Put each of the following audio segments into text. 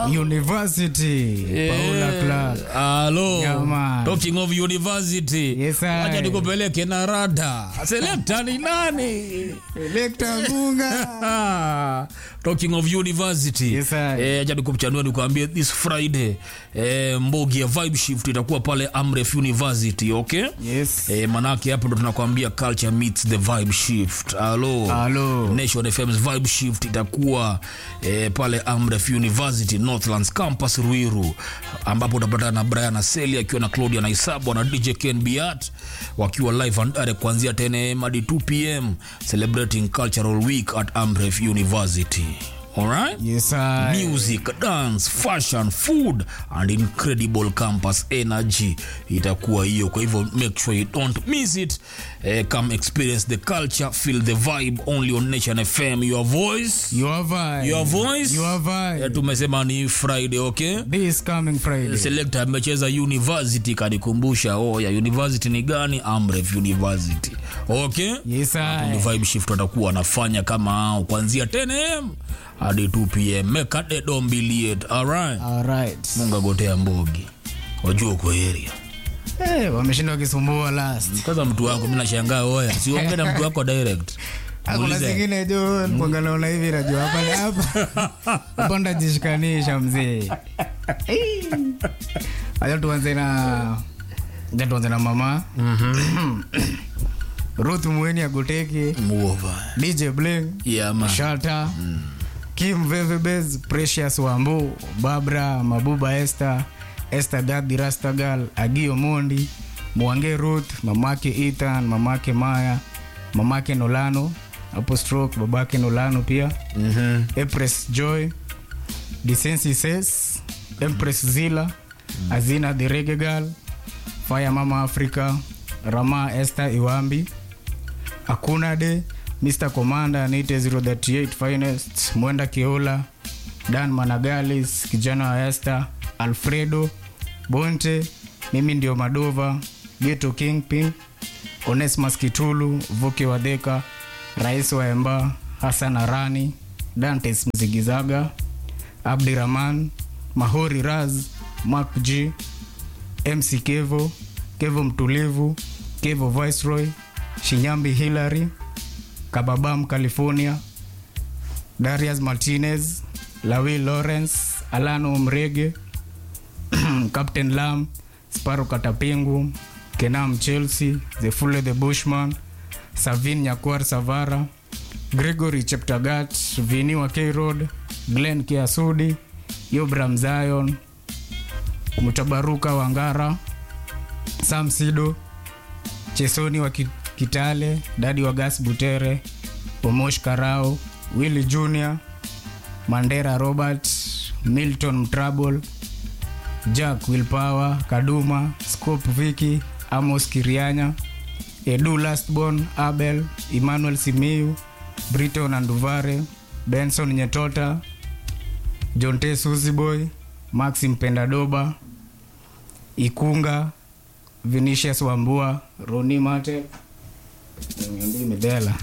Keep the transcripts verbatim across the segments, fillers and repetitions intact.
University. Yeah. Paula Clark. Hello. Yeah, talking of university. Yes, sir. Acha nikupeleke na rada. Selector ni nani? Selector Bunga. Talking of university. Yes, sir. Eh, acha nikuchanue nikwambie this Friday eh, Mbogi ya Vibe Shift itakuwa pale Amref University, okay? Yes. Eh, manake hapo ndo tunakwambia culture meets the vibe shift. Hello. Hello. Nation F M's Vibe Shift itakuwa eh, pale Amref University Northlands Campus Ruiru, ambapo utapata na Brian Aseli akiwa na Claudia na Isabu na D J Ken Biat wakiwa live and direct kuanzia ten a m hadi two p m celebrating Cultural Week at Amref University. All right? Yes, sir. Music, dance, fashion, food and incredible campus energy itakuwa hiyo. Kwa hivyo make sure you don't miss it. Uh, come experience the culture, feel the vibe only on Nation F M. Your voice, Your vibe. your voice, Your vibe. Uh, tumesema ni Friday, okay? This coming Friday. Selector amecheza university, kanikumbusha oh ya university ni gani? Amref University, okay? Yes, sir. Ni Vibe Shift watakuwa wanafanya kama hao kuanzia ten a m hadi two p m Make a day, don't be late. All right. All right. Munga gotea Mbogi. Wajua kwa area. Eh, wameshinda kisumbua last. Kaza mtu wako mimi nashangaa oya. Si ongea na mtu wako direct. Hakuna zingine jo mpangana una hivi najua hapa ni hapa. Hapo ndajishikanisha mzee. Acha tuanze na Acha tuanze na mama. Mhm. Ruth Mweni agoteke. Muova. D J Bling. Yeah man. Shalta. Mm. Kim Vevebez, Precious Wambu, Barbara, Mabuba Esther, Esther Daddy Rastagal, Agio Mondi, Mwange Ruth, mamake Ethan, mamake Maya, mamake Nolano, hapo stroke babake Nolano pia. Mhm. Mm Empress Joy, Decency Says, Empress Zila, mm. Azina the Reggae Girl, Fire Mama Africa, Rama Esther Iwambi, Akuna De, Mister Commander Nite zero three eight Finest, Mwenda Keola, Dan Managalis, kijana wa Esther, Alfredo, Bonte, mimi ndio Madova, Ghetto Kingpin, Onesmus Kitulu, Vuki Wadeka, Rais wa Emba, Hassan Arani, Dantes Mzigizaga, Abdirahman, Mahori Raz, Mark G, M C Kevo, Kevo Mtulivu, Kevo Viceroy, Shinyambi Hillary, Kababam California, Darius Martinez, Lawi Lawrence, Alano Mrege, Captain Lam, Sparrow Katapingu, Kenam Chelsea, The Fule the Bushman, Savin Nyakwar Savara, Gregory Cheptagat, Vini wa K-Road, Glenn Kiasudi, Yobram Zion, Mutabaruka Wangara, Sam Sido, Chesoni wa Kitale, Daddy wa Gas Butere, Pomosh Karao, Willie Junior, Mandera Robert, Milton Mtrable, Jack Willpower, Kaduma, Scope Vicky, Amos Kirianya, Edu Lastborn, Abel, Emmanuel Simiu, Brito Nanduvare, Benson Nyetota, Jonte Suziboy, Maxim Pendadoba, Ikunga, Vinicius Wambua, Roni Mate, Mimi Medela.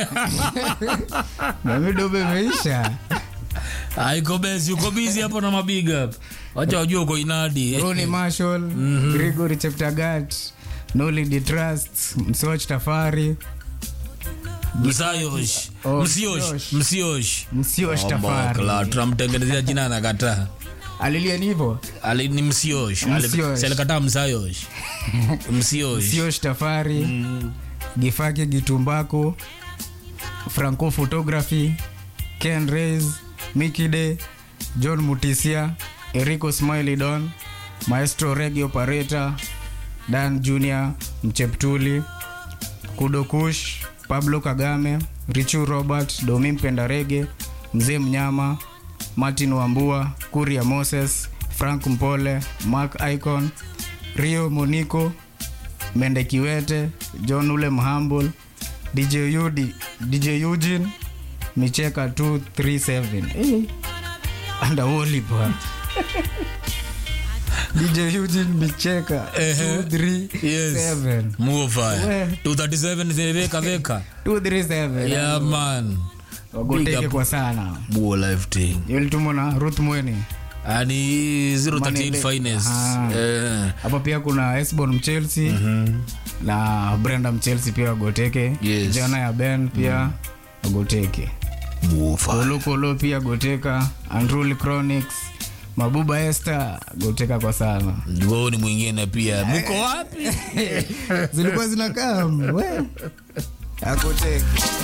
Mimi dobe meisha. Aiko bezi, uko busy hapo na mabig up. Wacha wajue uko inadi. Roni Marshall, mm-hmm. Gregory Cheptagat, Noli the Trust, Msoch Tafari, Msayosh. Oh, Msiosh. Msiosh. Msiosh Tafari. Kla tunamtengenezea jina na kata. Alilia nivo? Ali ni Msiosh. Msiosh. Selikata Msayosh. Msiosh. Msiosh Tafari. Mm. Gifake Gitumbako, Franco Photography, Ken Reyes, Mickey Day, John Mutisia, Erico Smiley Don, Maestro Reggae Operator, Dan Junior, Mcheptuli, Kudokush, Pablo Kagame, Richu Robert, Domim Pendarege, Mzee Mnyama, Martin Wambua, Kuria Moses, Frank Mpole, Mark Icon, Rio Monico, Mende Kiwete, John Ule Mhambul, D J Yudi, D J Eugene, Micheka two three seven. Eh. Anda woli pa. D J Eugene Micheka two three seven. Yes. Move on. two thirty-seven zeveka veka. two three seven. Yeah man. Wagoteke kwa sana. Buo live thing. Yolitumona Ruth Mweni. Ani zero thirty eight finest. Eh. Hapo pia kuna Esbon Chelsea. Mhm. Na Brenda Chelsea pia goteke. Yes. Jana ya Ben pia mm. goteke. Mufa. Kolo Kolo pia goteka. Andruli Chronics. Mabuba Esther goteka kwa sana. Wao ni mwingine pia. Mko wapi? Zilikuwa zinakaa. We. Agoteka.